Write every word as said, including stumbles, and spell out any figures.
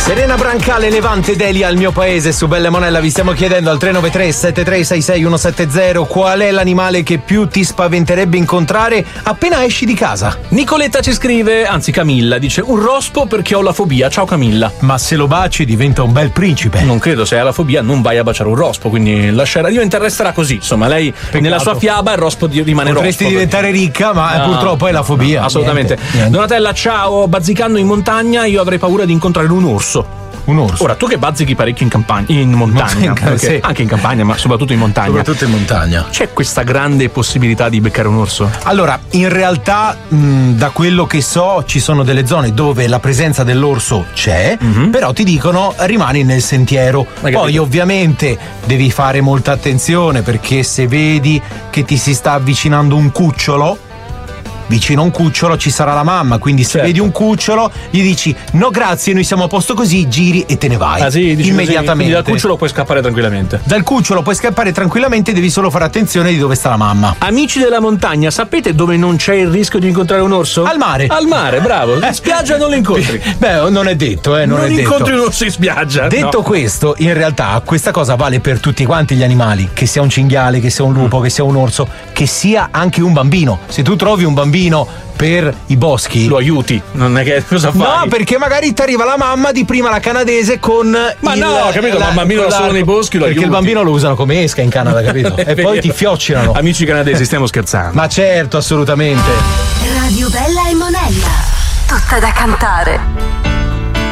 Serena Brancale, Levante Delia al mio paese, su Bella Monella. Vi stiamo chiedendo al tre nove tre sette tre sei sei uno sette zero qual è l'animale che più ti spaventerebbe incontrare appena esci di casa. Nicoletta ci scrive, anzi Camilla, dice un rospo perché ho la fobia. Ciao Camilla. Ma se lo baci diventa un bel principe. Non credo, se hai la fobia non vai a baciare un rospo, quindi lascerà, diventa, resterà così. Insomma, lei Peccato. Nella sua fiaba il rospo rimane Potresti rospo. diventare perché... ricca, ma no, purtroppo è la fobia. No, assolutamente. Niente, niente. Donatella, ciao. Bazzicando in montagna io avrei paura di incontrare un orso. Un orso. Ora, tu che bazzichi parecchio in campagna, in montagna, Montagne, sì. anche in campagna, ma soprattutto in montagna. Soprattutto in montagna. C'è questa grande possibilità di beccare un orso? Allora, in realtà, mh, da quello che so, ci sono delle zone dove la presenza dell'orso c'è, mm-hmm. però ti dicono rimani nel sentiero. Poi capito. Ovviamente devi fare molta attenzione, perché se vedi che ti si sta avvicinando un cucciolo, vicino a un cucciolo ci sarà la mamma, quindi se certo. vedi un cucciolo gli dici no grazie, noi siamo a posto così, giri e te ne vai. Ah, sì, immediatamente. Dal cucciolo puoi scappare tranquillamente. Dal cucciolo puoi scappare tranquillamente, devi solo fare attenzione di dove sta la mamma. Amici della montagna, sapete dove non c'è il rischio di incontrare un orso? Al mare. Al mare, bravo. In spiaggia non lo incontri. Beh, non è detto, eh, non, non è detto. incontri un orso in spiaggia. Detto no. questo, in realtà questa cosa vale per tutti quanti gli animali, che sia un cinghiale, che sia un lupo, mm. che sia un orso, che sia anche un bambino. Se tu trovi un bambino per i boschi, lo aiuti, non è che cosa fai? No, perché magari ti arriva la mamma di prima la canadese con ma il, no, capito, la, ma il bambino da solo nei boschi lo perché aiuti. il bambino lo usano come esca in Canada, capito? E poi ti fioccinano. Amici canadesi, stiamo scherzando. Ma certo, assolutamente. Radio Bella e Monella, tutta da cantare.